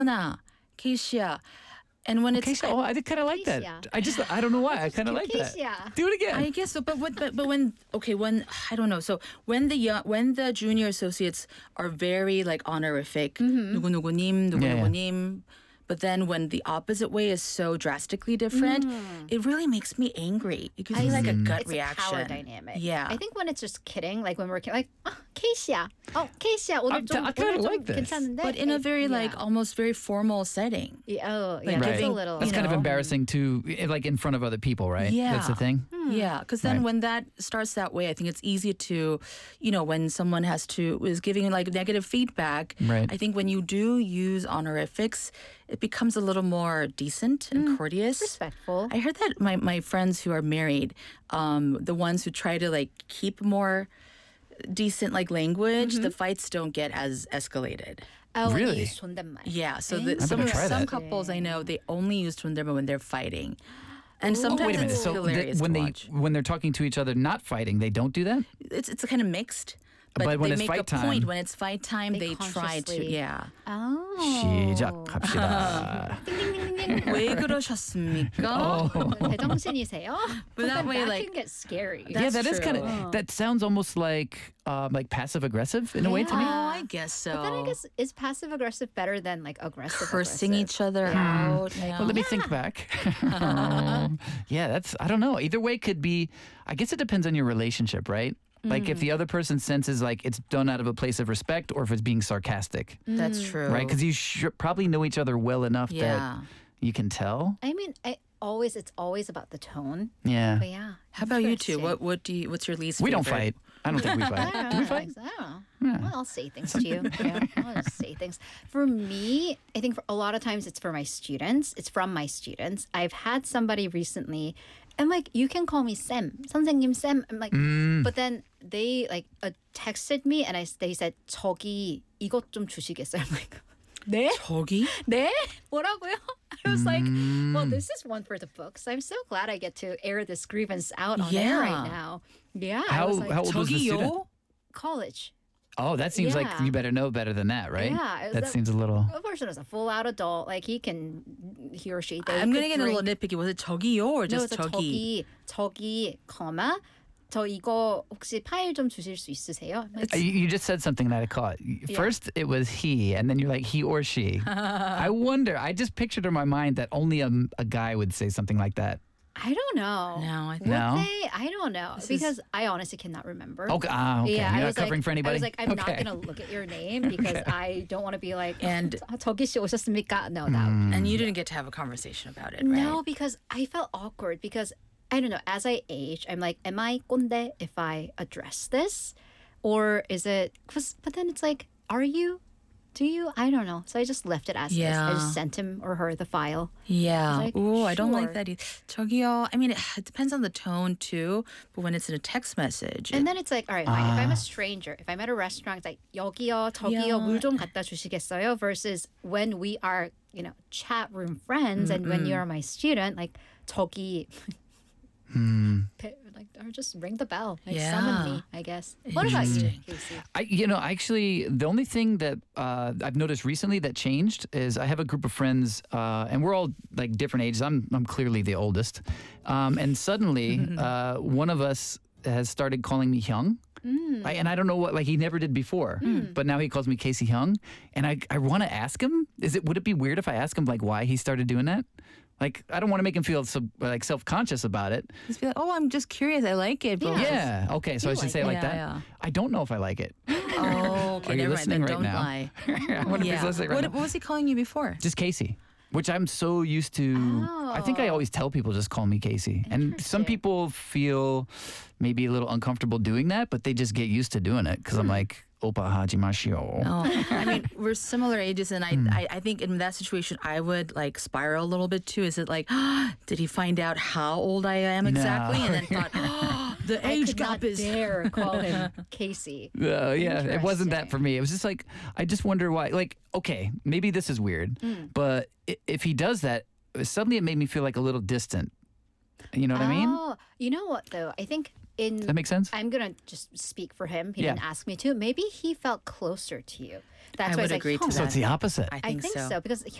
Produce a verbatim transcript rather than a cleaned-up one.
나, 케이시야. And when it's Casey, oh, I kind of like that. Casey. I just, I don't know why. I kind of like Casey. that. Do it again. I guess so, but what, but but when okay when I don't know. So when the young, when the junior associates are very like honorific, 누구누구님, 누구누구님. But then when the opposite way is so drastically different, it really makes me angry. It gives me like a gut It's reaction. a power dynamic. Yeah. I think when it's just kidding, like when we're ki- like, oh, 케이시야. Oh, 케이시야. 오늘 I'm- 좀, I kinda 오늘 좀 like this. 괜찮은데? But in a It- very yeah. like almost very formal setting. Yeah, oh, yeah, Like, that's a giving- little. That's you kind of know. embarrassing to, like, in front of other people, right? Yeah. That's the thing. Yeah, because then Right. when that starts that way, I think it's easy to, you know, when someone has to is giving like negative feedback. Right. I think when you do use honorifics, it becomes a little more decent and courteous. Respectful. I heard that my my friends who are married, um, the ones who try to like keep more decent like language, the fights don't get as escalated. Oh, when you Really? use 존댓말. Yeah, so the, I'm some gonna try some that. couples I know they only use 존댓말 when they're fighting, and sometimes Wait a minute. it's So hilarious th- when to they watch. when they're talking to each other, not fighting, they don't do that. It's it's kind of mixed. But, But when they it's make fight a point time- when it's fight time. They They, try to, consciously- yeah. Oh. 시작합시다. 왜 그러셨습니까? 대정신이세요? But that way, that like- can get scary. yeah, That's that is kind true. of. That sounds almost like um, like passive aggressive in a way to Oh, me. I guess so. But then I guess is passive aggressive better than like aggressive? Cursing aggressive? each other out. Yeah. Well, let me think back. Um, yeah, that's, I don't know. Either way could be, I guess it depends on your relationship, right? Like if the other person senses like it's done out of a place of respect or if it's being sarcastic, That's true. right? Because you should probably know each other well enough Yeah. that you can tell. I mean, I always it's always about the tone. Yeah. But yeah. How about you two? interesting. What what do you? What's your least? We don't favorite? fight. I don't think we I fight. don't Do we know. fight? I don't know. Well, I'll say things to you. Yeah, I'll just say things. For me, I think for a lot of times it's for my students. It's from my students. I've had somebody recently, and like you can call me Sam, 선생님 Sam. I'm like, Mm. but then they like uh, texted me and I they said 저기 이것 좀 주시겠어요? I'm like, 네? 저기? 네? 뭐라고요? I was like, Mm. well, this is one for the books. I'm so glad I get to air this grievance out on air right Yeah. now. Yeah. I How, was like, how old was the student? 저기요? college. Oh, that seems like Yeah. you better know better than that, right? Yeah, it was That that- seems a little. Of course, as a full out adult, like he can, he or she. They I'm gonna could get a little drink- nitpicky. Was it 저기요 or No, just it's a 저기? 저기, 저기, comma. 저 이거 혹시 파일 좀 주실 수 있으세요? I'm like, Uh, You you just said something that I caught. First, it was he, and then you're like he or she. I wonder. I just pictured in my mind that only a, a guy would say something like that. I don't know. No, I think Would No? they? I don't know This because I honestly cannot remember. Okay, ah, okay. Yeah, You're I not was covering like, for anybody. I was like, I'm okay. not gonna look at your name because I don't want to be like, And- "아, 저기 씨 오셨습니까? No, that. Mm. And you didn't get to have a conversation about it, right? No, because I felt awkward because I don't know. As I age, I'm like, am I 꼰대 if I address this, or is it? Cause, but then it's like, are you? Do you? I don't know. So I just left it as is. I Yeah. just sent him or her the file. Yeah. Like, Ooh, I don't like sure. that. Either. 저기요. I mean, it, it depends on the tone too. But when it's in a text message, And then it's like, all right, fine. If I'm Ah. a stranger, if I'm at a restaurant, it's like 여기요, 저기요, Yeah. 물 좀 갖다 주시겠어요? Versus when we are, you know, chat room friends, and when you're my student, like 저기. P- Like, or just ring the bell, like summon Yeah. me, I guess. What about you, Interesting. Casey? I, you know, actually, the only thing that uh, I've noticed recently that changed is I have a group of friends, uh, and we're all like different ages. I'm I'm clearly the oldest, um, and suddenly uh, one of us has started calling me Hyung. I, and I don't know what, like he never did before, but now he calls me Casey Hyung, and I I want to ask him, is it would it be weird if I ask him like why he started doing that? Like I don't want to make him feel so, like self conscious about it. just be like, "Oh, I'm just curious. I like it." But Yeah. Yeah, okay, so I You should like say it it. like Yeah, that. yeah. I don't know if I like it. Oh, okay. Are you never listening mind. right Then don't now? lie. I wonder if he's Yeah. listening right What, now. what was he calling you before? Just Casey, which I'm so used to. I think I Oh. always tell people just call me Casey. And some Interesting. people feel maybe a little uncomfortable doing that, but they just get used to doing it because I'm like, Opa Hajimashio. Oh, I mean, we're similar ages, and I, I, I think in that situation, I would like spiral a little bit too. Is it like, did he find out how old I am exactly, No. and then thought, oh, the I age could gap not is dare call him Casey. Uh, yeah, it wasn't that for Interesting. me. It was just like, I just wonder why. Like, okay, maybe this is weird, but i- if he does that, suddenly it made me feel like a little distant. You know what I mean? Oh, you know what though? I think in Does that make sense? I'm gonna just speak for him. He Yeah. didn't ask me to. Maybe he felt closer to you. That's I why would he's agree like, to "Oh, So it's the opposite. I I think, think so. because